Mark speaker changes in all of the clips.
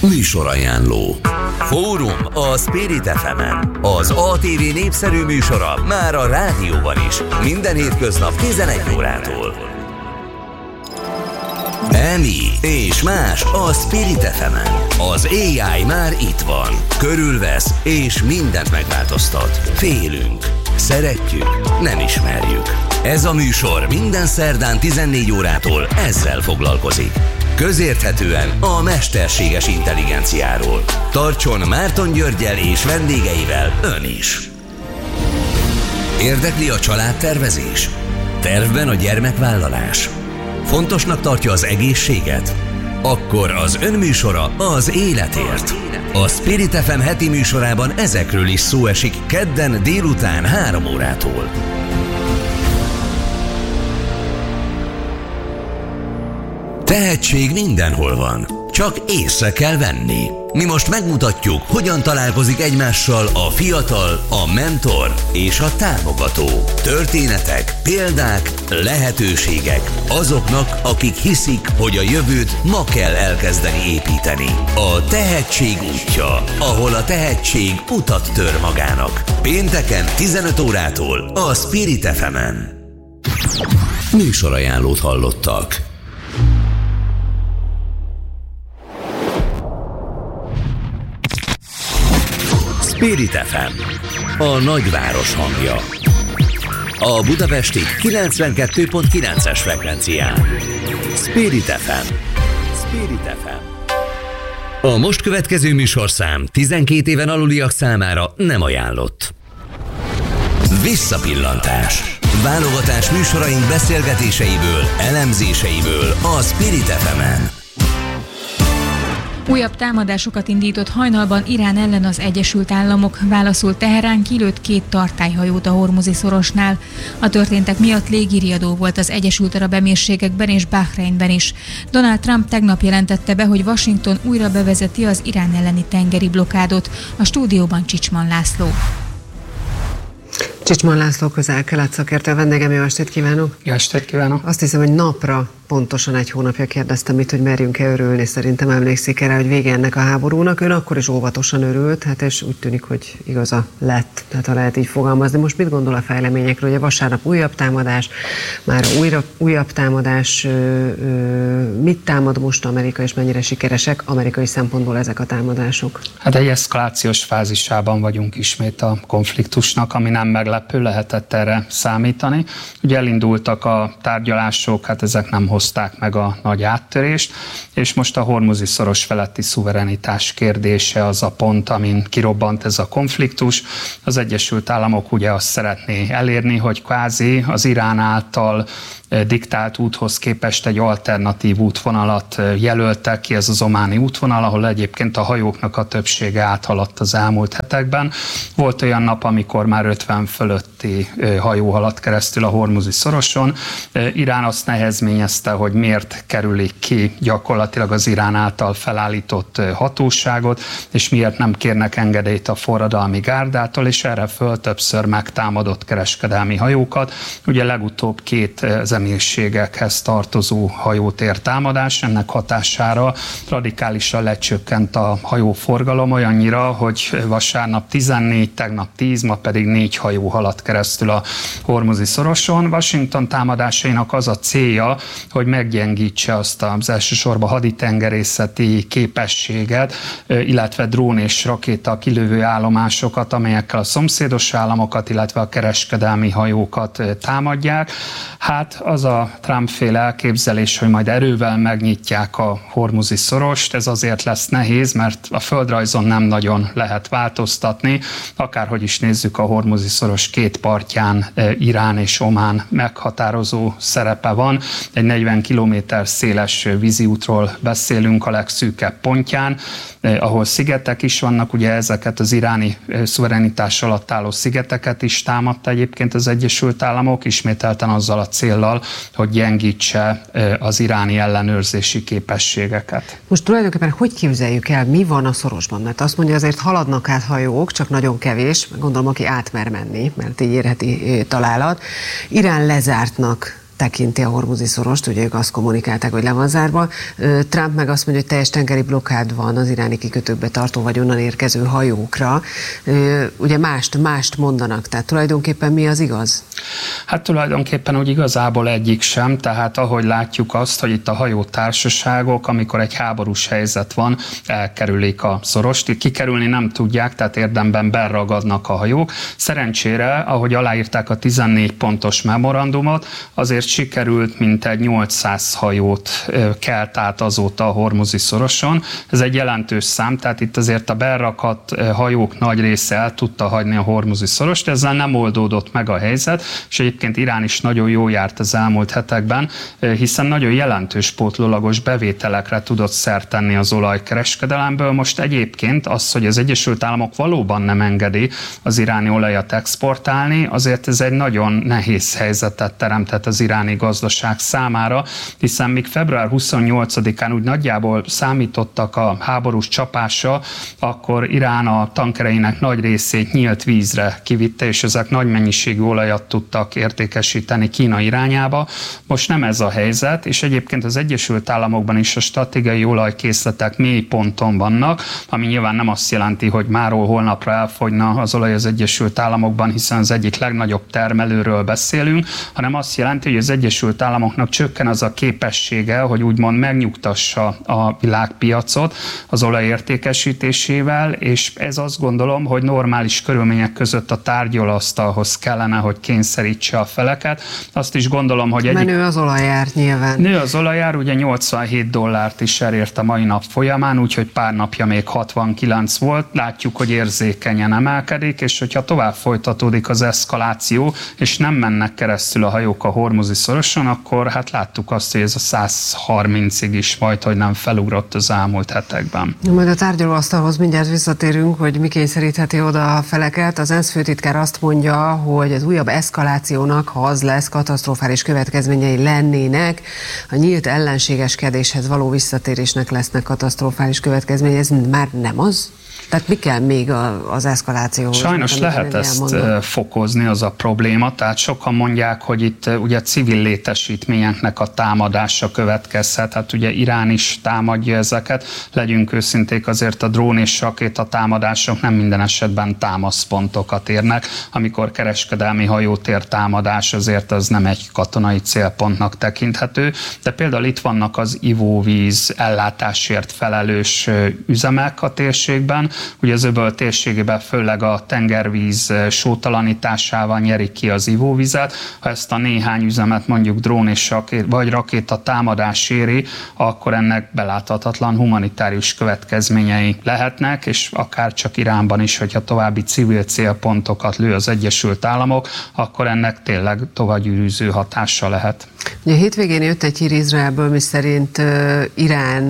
Speaker 1: Műsorajánló. Fórum a Spirit FM-en. Az ATV népszerű műsora már a rádióban is. Minden hétköznap 11 órától. Emi és más a Spirit FM-en. Az AI már itt van. Körülvesz és mindent megváltoztat. Félünk, szeretjük, nem ismerjük. Ez a műsor minden szerdán 14 órától ezzel foglalkozik. Közérthetően a mesterséges intelligenciáról. Tartson Márton Györggyel és vendégeivel ön is. Érdekli a családtervezés? Tervben a gyermekvállalás? Fontosnak tartja az egészséget? Akkor az ön műsora az életért. A Spirit FM heti műsorában ezekről is szó esik kedden délután 3 órától. Tehetség mindenhol van, csak észre kell venni. Mi most megmutatjuk, hogyan találkozik egymással a fiatal, a mentor és a támogató. Történetek, példák, lehetőségek azoknak, akik hiszik, hogy a jövőt ma kell elkezdeni építeni. A tehetség útja, ahol a tehetség utat tör magának. Pénteken 15 órától a Spirit FM-en. Műsorajánlót hallottak. Spirit FM, a nagyváros hangja. A budapesti 92.9-es frekvencián. Spirit FM. Spirit FM. A most következő műsorszám 12 éven aluliak számára nem ajánlott. Visszapillantás. Válogatás műsoraink beszélgetéseiből, elemzéseiből a Spirit FM-en.
Speaker 2: Újabb támadásokat indított hajnalban Irán ellen az Egyesült Államok. Válaszul Teherán kilőtt 2 tartályhajót a Hormuzi szorosnál. A történtek miatt légiriadó volt az Egyesült Arab Emírségekben és Bahreinben is. Donald Trump tegnap jelentette be, hogy Washington újra bevezeti az Irán elleni tengeri blokádot. A stúdióban Csicsman László.
Speaker 3: Csicsman László, Közel-Kelet szakértő, vendégem, jó estét kívánok!
Speaker 4: Jó estét kívánok!
Speaker 3: Azt hiszem, hogy napra pontosan 1 hónapja kérdeztem itt, hogy merjünk-e örülni. Szerintem emlékszik erre, hogy vége ennek a háborúnak. Ön akkor is óvatosan örült, hát és úgy tűnik, hogy igaza lett, tehát ha lehet így fogalmazni. Most mit gondol a fejleményekről? Ugye vasárnap újabb támadás, már újabb támadás. Mit támad most Amerika, és mennyire sikeresek amerikai szempontból ezek a támadások?
Speaker 4: Hát egy eszkalációs fázisában vagyunk ismét a konfliktusnak, ami nem meglepő, lehetett erre számítani. Ugye elindultak a tárgyalások, hát ezek nem hozták meg a nagy áttörést, és most a Hormuzi szoros feletti szuverenitás kérdése az a pont, amin kirobbant ez a konfliktus. Az Egyesült Államok ugye azt szeretné elérni, hogy kvázi az Irán által diktált úthoz képest egy alternatív útvonalat jelöltek ki, ez az ománi útvonal, ahol egyébként a hajóknak a többsége áthaladt az elmúlt hetekben. Volt olyan nap, amikor már 50 fölötti hajó haladt keresztül a Hormuzi szoroson. Irán azt nehezményezte, hogy miért kerülik ki gyakorlatilag az Irán által felállított hatóságot, és miért nem kérnek engedélyt a forradalmi gárdától, és erre föl többször megtámadott kereskedelmi hajókat. Ugye legutóbb 2 emírségekhez tartozó hajótér támadás, ennek hatására radikálisan lecsökkent a hajóforgalom olyannyira, hogy vasárnap 14, tegnap 10, ma pedig 4 hajó haladt keresztül a Hormuzi szoroson. Washington támadásainak az a célja, hogy meggyengítse azt az elsősorban haditengerészeti képességet, illetve drón és rakéta kilövő állomásokat, amelyekkel a szomszédos államokat, illetve a kereskedelmi hajókat támadják. Hát az a Trump-féle elképzelés, hogy majd erővel megnyitják a Hormuzi szorost, ez azért lesz nehéz, mert a földrajzon nem nagyon lehet változtatni. Akárhogy is nézzük, a Hormuzi szoros 2 partján Irán és Omán meghatározó szerepe van. Egy 40 kilométer széles vízi útról beszélünk a legszűkebb pontján, ahol szigetek is vannak, ugye ezeket az iráni szuverenitás alatt álló szigeteket is támadta egyébként az Egyesült Államok, ismételten azzal a céllal, hogy gyengítse az iráni ellenőrzési képességeket.
Speaker 3: Most tulajdonképpen hogy képzeljük el, mi van a szorosban? Mert azt mondja, azért haladnak át hajók, csak nagyon kevés, gondolom, aki átmer menni, mert így érheti találat. Irán lezártnak tekinti a hormuzi szorost, ugye ők azt kommunikálták, hogy le van zárva. Trump meg azt mondja, hogy teljes tengeri blokkád van az iráni kikötőkbe tartó vagy onnan érkező hajókra. Ugye mást mondanak, tehát tulajdonképpen mi az igaz?
Speaker 4: Hát tulajdonképpen úgy igazából egyik sem, tehát ahogy látjuk azt, hogy itt a hajótársaságok, amikor egy háborús helyzet van, elkerülik a szorost, kikerülni nem tudják, tehát érdemben beragadnak a hajók. Szerencsére, ahogy aláírták a 14 pontos memorandumot, azért sikerült mintegy 800 hajót kelt át azóta a hormuzi szoroson. Ez egy jelentős szám, tehát itt azért a berakadt hajók nagy része el tudta hagyni a hormuzi szorost, ezzel nem oldódott meg a helyzet, és egyébként Irán is nagyon jól járt az elmúlt hetekben, hiszen nagyon jelentős pótlólagos bevételekre tudott szert tenni az olajkereskedelemből. Most egyébként az, hogy az Egyesült Államok valóban nem engedi az iráni olajat exportálni, azért ez egy nagyon nehéz helyzetet teremtett az iráni gazdaság számára, hiszen még február 28-án úgy nagyjából számítottak a háborús csapásra, akkor Irán a tankereinek nagy részét nyílt vízre kivitte, és ezek nagy mennyiségű olajat tudtak értékesíteni Kína irányába. Most nem ez a helyzet, és egyébként az Egyesült Államokban is a stratégiai olajkészletek mély ponton vannak, ami nyilván nem azt jelenti, hogy máról holnapra elfogyna az olaj az Egyesült Államokban, hiszen az egyik legnagyobb termelőről beszélünk, hanem azt jelenti, hogy az Egyesült Államoknak csökken az a képessége, hogy úgymond megnyugtassa a világpiacot az olaj értékesítésével, és ez azt gondolom, hogy normális körülmények között a tárgyalóasztalhoz kellene, hogy kényszerítse a feleket. Azt is gondolom, hogy
Speaker 3: nő az olajár nyilván.
Speaker 4: Nő az olajár, ugye $87 is elért a mai nap folyamán, úgyhogy pár napja még 69 volt. Látjuk, hogy érzékenyen emelkedik, és hogyha tovább folytatódik az eszkaláció, és nem mennek keresztül a hajók a hormuzi szoroson, akkor hát láttuk azt, hogy ez a 130-ig is majd, hogy nem felugrott az elmúlt hetekben.
Speaker 3: Majd a tárgyalóasztalhoz mindjárt visszatérünk, hogy mi kényszerítheti oda a feleket. Az ENSZ főtitkár azt mondja, hogy az újabb eszkalációnak, ha az lesz, katasztrofális következményei lennének. A nyílt ellenségeskedéshez való visszatérésnek lesznek katasztrofális következményei. Ez már nem az? Tehát mi kell még az eszkalációhoz?
Speaker 4: Sajnos lehet ezt fokozni, az a probléma. Tehát sokan mondják, hogy itt ugye civil létesítményeknek a támadása következhet. Hát ugye Irán is támadja ezeket. Legyünk őszinték, azért a drón és rakéta támadások nem minden esetben támaszpontokat érnek. Amikor kereskedelmi hajótér támadás, azért az nem egy katonai célpontnak tekinthető. De például itt vannak az ivóvíz ellátásért felelős üzemek a térségben. Ugye az öböl térségében főleg a tengervíz sótalanításával nyerik ki az ivóvizet. Ha ezt a néhány üzemet mondjuk drón és rakéta támadás éri, akkor ennek beláthatatlan humanitárius következményei lehetnek, és akár csak Iránban is, hogyha további civil célpontokat lő az Egyesült Államok, akkor ennek tényleg tovagyűrűző hatása lehet.
Speaker 3: Ugye hétvégén jött egy hír Izraelből, miszerint Irán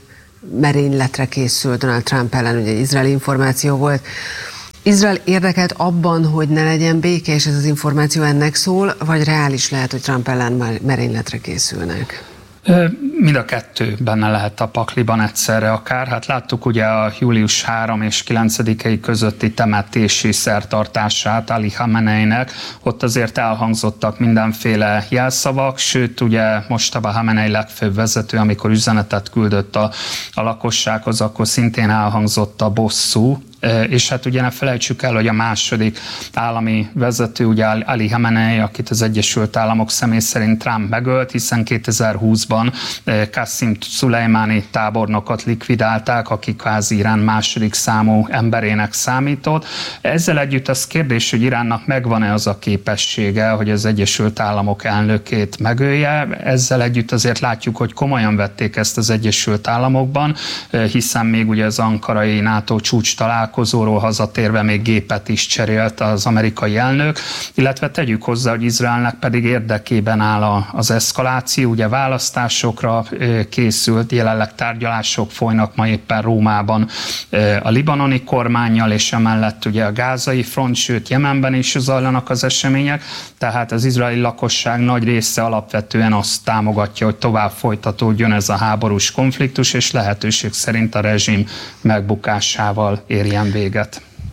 Speaker 3: merényletre készül Donald Trump ellen, ugye izraeli információ volt. Izrael érdekelt abban, hogy ne legyen béke, és ez az információ ennek szól, vagy reális lehet, hogy Trump ellen merényletre készülnek?
Speaker 4: Mind a kettő benne lehet a pakliban egyszerre akár. Hát láttuk ugye a július 3 és 9-i közötti temetési szertartását Ali Khameneinek. Ott azért elhangzottak mindenféle jelszavak, sőt ugye most a Khamenei legfőbb vezető, amikor üzenetet küldött a lakossághoz, akkor szintén elhangzott a bosszú. És hát ugye ne felejtsük el, hogy a második állami vezető, ugye Ali Khamenei, akit az Egyesült Államok személy szerint Trump megölt, hiszen 2020-ban Qassim Szulejmáni tábornokot likvidálták, aki kvázi Irán második számú emberének számított. Ezzel együtt az kérdés, hogy Iránnak megvan-e az a képessége, hogy az Egyesült Államok elnökét megölje. Ezzel együtt azért látjuk, hogy komolyan vették ezt az Egyesült Államokban, hiszen még ugye az ankarai NATO csúcs találkozóról hazatérve még gépet is cserélt az amerikai elnök, illetve tegyük hozzá, hogy Izraelnek pedig érdekében áll az eszkaláció, ugye választásokra készült, jelenleg tárgyalások folynak ma éppen Rómában a libanoni kormánnyal, és emellett ugye a gázai front, sőt Jemenben is zajlanak az események, tehát az izraeli lakosság nagy része alapvetően azt támogatja, hogy tovább folytatódjon ez a háborús konfliktus, és lehetőség szerint a rezsim megbukásával érjen véget.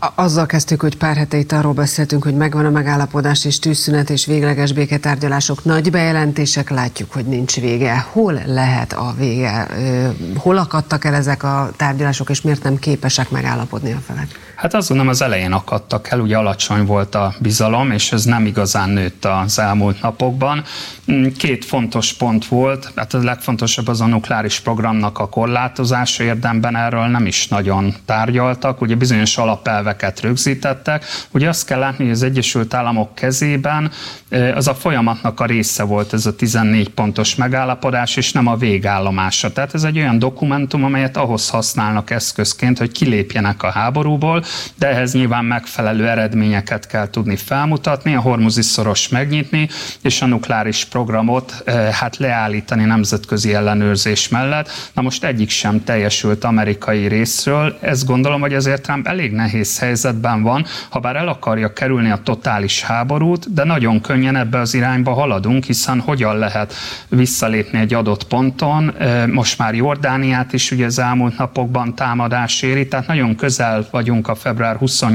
Speaker 3: Azzal kezdtük, hogy pár hete itt arról beszéltünk, hogy megvan a megállapodás és tűzszünet és végleges béketárgyalások, nagy bejelentések, látjuk, hogy nincs vége. Hol lehet a vége? Hol akadtak el ezek a tárgyalások, és miért nem képesek megállapodni a felek?
Speaker 4: Hát azt gondolom, az elején akadtak el, ugye alacsony volt a bizalom, és ez nem igazán nőtt az elmúlt napokban. Két fontos pont volt, hát a legfontosabb az a nukleáris programnak a korlátozása, érdemben erről nem is nagyon tárgyaltak, ugye bizonyos alapelveket rögzítettek. Ugye azt kell látni, hogy az Egyesült Államok kezében az a folyamatnak a része volt ez a 14 pontos megállapodás, és nem a végállomása. Tehát ez egy olyan dokumentum, amelyet ahhoz használnak eszközként, hogy kilépjenek a háborúból, de ehhez nyilván megfelelő eredményeket kell tudni felmutatni, a Hormuzi szoros megnyitni, és a nukleáris programot hát leállítani nemzetközi ellenőrzés mellett. Na most egyik sem teljesült amerikai részről. Ezt gondolom, hogy azért Trump elég nehéz helyzetben van, habár el akarja kerülni a totális háborút, de nagyon könnyen ebbe az irányba haladunk, hiszen hogyan lehet visszalépni egy adott ponton. Most már Jordániát is ugye az elmúlt napokban támadás éri, tehát nagyon közel vagyunk a február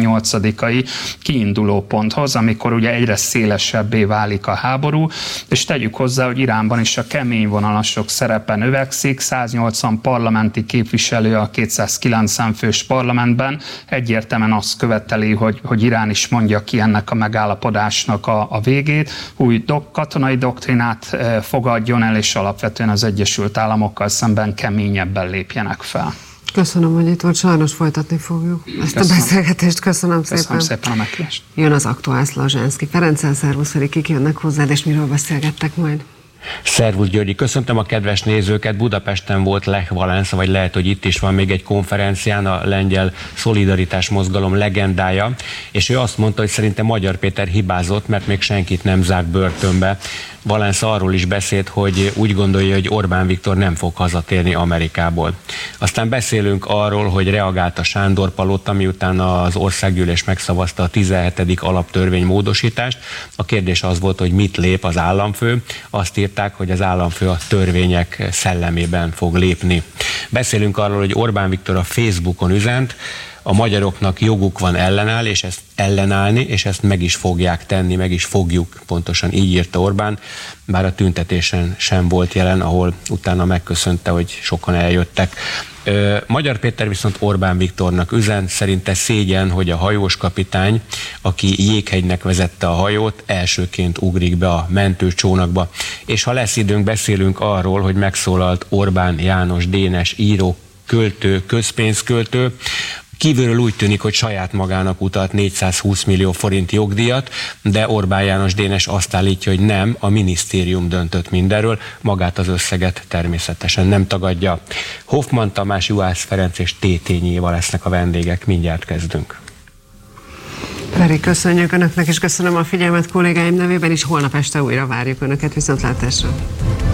Speaker 4: 28-ai kiinduló ponthoz, amikor ugye egyre szélesebbé válik a háború, és tegyük hozzá, hogy Iránban is a kemény vonalasok szerepe növekszik, 180 parlamenti képviselő a 290 fős parlamentben egyértelműen azt követeli, hogy Irán is mondja ki ennek a megállapodásnak a végét, új katonai doktrinát fogadjon el, és alapvetően az Egyesült Államokkal szemben keményebben lépjenek fel.
Speaker 3: Köszönöm, hogy itt volt, sajnos folytatni fogjuk ezt a beszélgetést. Köszönöm szépen.
Speaker 4: Köszönöm szépen a meghívást.
Speaker 3: Jön az Aktuál Szlazsánszky Ferenccel, szervusz, hogy kik jönnek hozzád, és miről beszélgettek majd?
Speaker 5: Szervusz Györgyi, köszöntöm a kedves nézőket. Budapesten volt Lech Walesa, vagy lehet, hogy itt is van még egy konferencián, a lengyel szolidaritás mozgalom legendája, és ő azt mondta, hogy szerintem Magyar Péter hibázott, mert még senkit nem zárt börtönbe. Walesa arról is beszélt, hogy úgy gondolja, hogy Orbán Viktor nem fog hazatérni Amerikából. Aztán beszélünk arról, hogy reagált a Sándor-palota, miután az országgyűlés megszavazta a 17. alaptörvény módosítást. A kérdés az volt, hogy mit lép az államfő. Azt írták, hogy az államfő a törvények szellemében fog lépni. Beszélünk arról, hogy Orbán Viktor a Facebookon üzent, a magyaroknak joguk van ellenállni, és ezt meg is fogják tenni, meg is fogjuk, pontosan így írta Orbán, bár a tüntetésen sem volt jelen, ahol utána megköszönte, hogy sokan eljöttek. Magyar Péter viszont Orbán Viktornak üzen, szerinte szégyen, hogy a hajós kapitány, aki Jéghegynek vezette a hajót, elsőként ugrik be a mentőcsónakba. És ha lesz időnk, beszélünk arról, hogy megszólalt Orbán János Dénes író, költő, közpénzköltő. Kívülről úgy tűnik, hogy saját magának utalt 420 millió forint jogdíjat, de Orbán János Dénes azt állítja, hogy nem, a minisztérium döntött mindenről, magát az összeget természetesen nem tagadja. Hoffmann Tamás, Juhász Ferenc és Tétényi Éva lesznek a vendégek, mindjárt kezdünk.
Speaker 3: Feri, köszönjük Önöknek, és köszönöm a figyelmet kollégáim nevében is, holnap este újra várjuk Önöket, viszontlátásra!